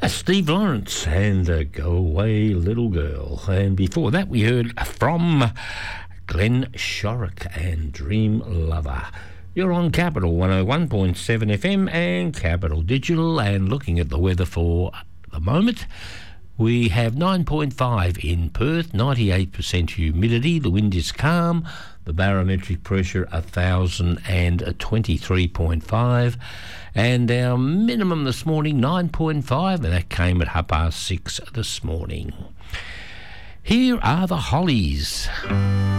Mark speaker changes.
Speaker 1: Steve Lawrence and Go Away Little Girl. And before that we heard from Glenn Shorrock and Dream Lover. You're on Capital 101.7 FM and Capital Digital, and looking at the weather for the moment, we have 9.5 in Perth, 98% humidity, the wind is calm, the barometric pressure 1,023.5, and our minimum this morning 9.5, and that came at 6:30 this morning. Here are the Hollies.